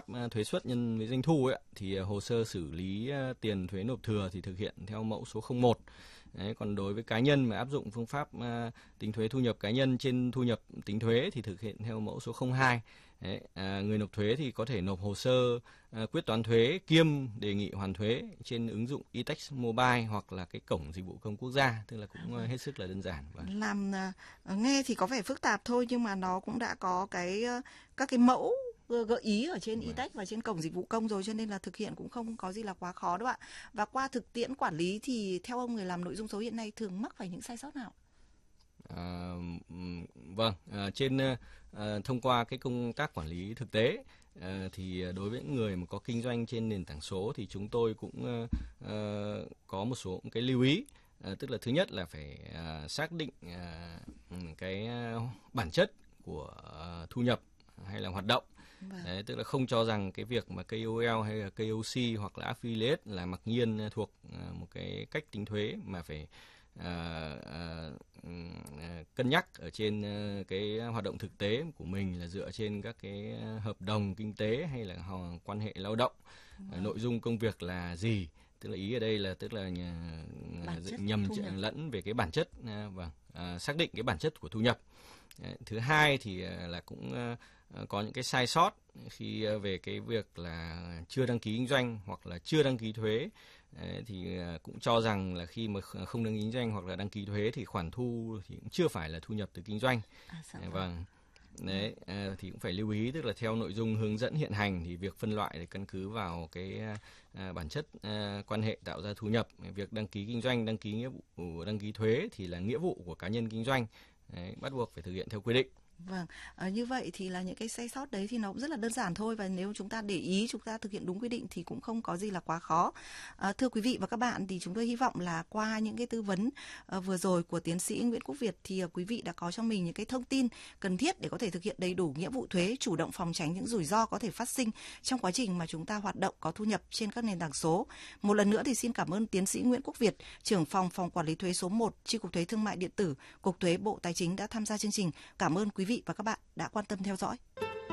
pháp thuế suất nhân với doanh thu ấy, thì hồ sơ xử lý tiền thuế nộp thừa thì thực hiện theo mẫu số 01. Đấy, còn đối với cá nhân mà áp dụng phương pháp tính thuế thu nhập cá nhân trên thu nhập tính thuế thì thực hiện theo mẫu số 02. Đấy, người nộp thuế thì có thể nộp hồ sơ quyết toán thuế kiêm đề nghị hoàn thuế trên ứng dụng eTax Mobile hoặc là cái cổng dịch vụ công quốc gia, tức là cũng hết sức là đơn giản. Nghe thì có vẻ phức tạp thôi, nhưng mà nó cũng đã có các cái mẫu gợi ý ở trên eTax và trên cổng dịch vụ công rồi, cho nên là thực hiện cũng không có gì là quá khó đâu ạ. Và qua thực tiễn quản lý thì theo ông, người làm nội dung số hiện nay thường mắc phải những sai sót nào? Thông qua cái công tác quản lý thực tế thì đối với những người mà có kinh doanh trên nền tảng số thì chúng tôi cũng có một số cái lưu ý. Tức là thứ nhất là phải xác định cái bản chất của thu nhập hay là hoạt động. Đấy, tức là không cho rằng cái việc mà KOL hay là KOC hoặc là affiliate là mặc nhiên thuộc một cái cách tính thuế, mà phải cân nhắc ở trên cái hoạt động thực tế của mình là dựa trên các cái hợp đồng kinh tế hay là quan hệ lao động, nội dung công việc là gì. Tức là ý ở đây là tức là nhầm lẫn về cái bản chất và xác định cái bản chất của thu nhập. Thứ hai thì là cũng có những cái sai sót khi về cái việc là chưa đăng ký kinh doanh hoặc là chưa đăng ký thuế, thì cũng cho rằng là khi mà không đăng ký kinh doanh hoặc là đăng ký thuế thì khoản thu thì cũng chưa phải là thu nhập từ kinh doanh. Đấy, thì cũng phải lưu ý, tức là theo nội dung hướng dẫn hiện hành thì việc phân loại để căn cứ vào cái bản chất quan hệ tạo ra thu nhập. Việc đăng ký kinh doanh, đăng ký nghĩa vụ đăng ký thuế thì là nghĩa vụ của cá nhân kinh doanh. Đấy, bắt buộc phải thực hiện theo quy định. Vâng, như vậy thì là những cái sai sót đấy thì nó cũng rất là đơn giản thôi, và nếu chúng ta để ý, chúng ta thực hiện đúng quy định thì cũng không có gì là quá khó. Thưa quý vị và các bạn, thì chúng tôi hy vọng là qua những cái tư vấn vừa rồi của tiến sĩ Nguyễn Quốc Việt thì quý vị đã có cho mình những cái thông tin cần thiết để có thể thực hiện đầy đủ nghĩa vụ thuế, chủ động phòng tránh những rủi ro có thể phát sinh trong quá trình mà chúng ta hoạt động có thu nhập trên các nền tảng số. Một lần nữa thì xin cảm ơn tiến sĩ Nguyễn Quốc Việt, trưởng phòng quản lý thuế số 1, Chi cục Thuế Thương mại điện tử, Cục Thuế Bộ Tài chính đã tham gia chương trình. Cảm ơn quý vị và các bạn đã quan tâm theo dõi.